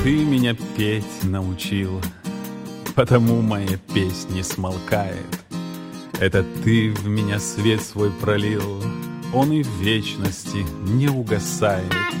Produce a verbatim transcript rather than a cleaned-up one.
Ты меня петь научил, потому моя песня не смолкает. Это ты в меня свет свой пролил, он и в вечности не угасает.